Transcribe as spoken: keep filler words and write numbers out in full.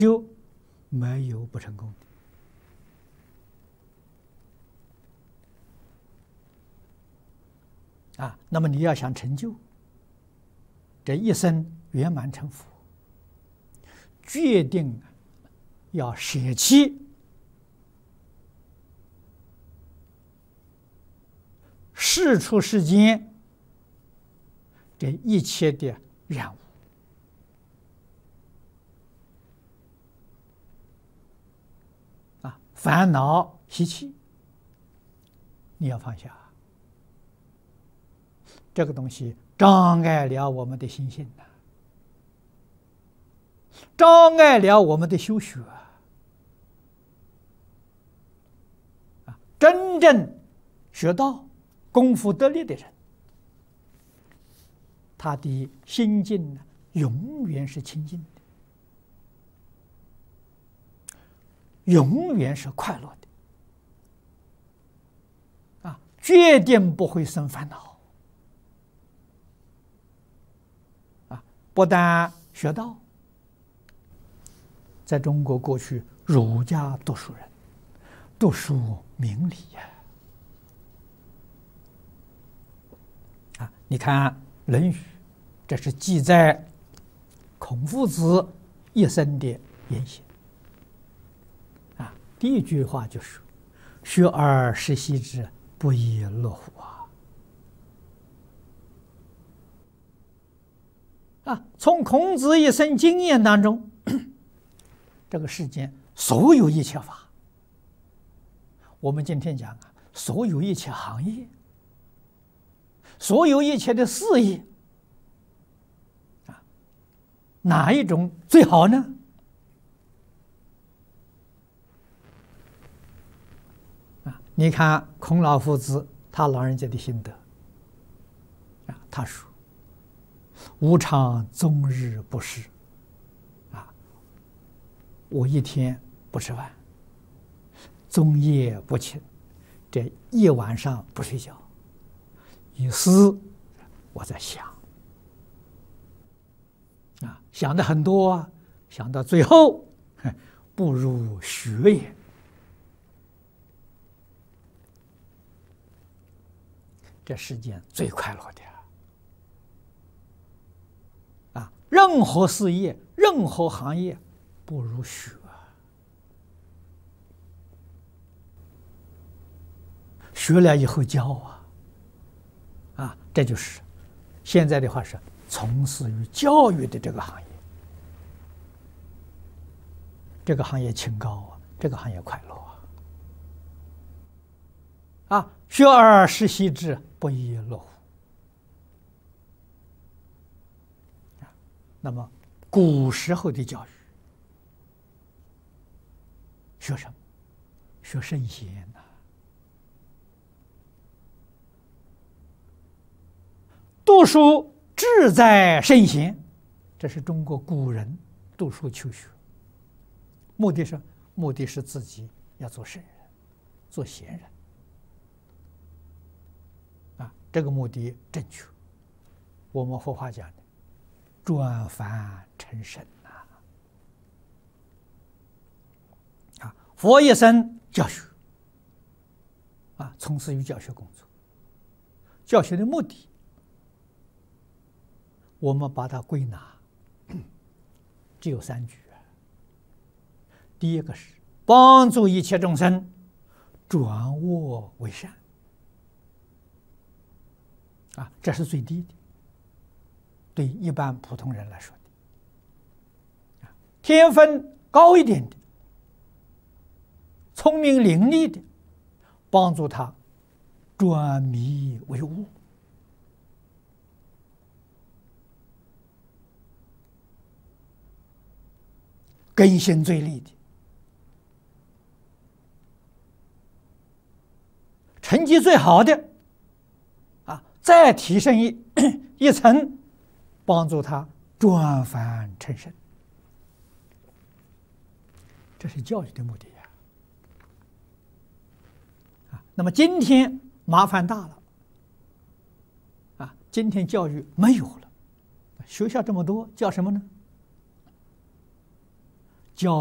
修没有不成功的啊。那么你要想成就这一生圆满成佛，决定要舍弃世出世间这一切的染污啊，烦恼习气，你要放下。这个东西障碍了我们的心性呐、障碍了我们的修学啊！真正学道、功夫得力的人，他的心境呢，永远是清净的，永远是快乐的啊！决定不会生烦恼啊！不但学道。在中国过去，儒家读书人读书明理呀、啊！啊，你看《论语》，这是记载孔夫子一生的言行。啊，第一句话就是“学而时习之，不亦乐乎”啊！啊，从孔子一生经验当中。这个世间所有一切法，我们今天讲啊，所有一切行业，所有一切的事业，啊，哪一种最好呢？啊，你看孔老夫子他老人家的心得，啊，他说：“吾尝终日不食。”我一天不吃饭，终夜不寝，这一晚上不睡觉，于思我在想啊，想的很多啊，想到最后不如学也。这世间最快乐的啊，任何事业，任何行业。不如学，学了以后教啊，啊，这就是现在的话是从事于教育的这个行业，这个行业清高啊，这个行业快乐啊，啊，学而时习之，不亦乐乎。啊，那么古时候的教育。学什么？学圣贤呐、啊！读书志在圣贤，这是中国古人读书求学，目的是目的是自己要做圣人，做贤人啊，这个目的正确。我们佛法讲的，转凡成圣。佛一生教学，啊，从事于教学工作。教学的目的，我们把它归纳，只有三句。第一个是帮助一切众生转恶为善，啊，这是最低的，对一般普通人来说的。天分高一点的。聪明伶俐的，帮助他转迷为悟，根性最利的，成绩最好的，啊，再提升一一层，帮助他转凡成圣，这是教育的目的。那么今天麻烦大了，啊，今天教育没有了，学校这么多，叫什么呢？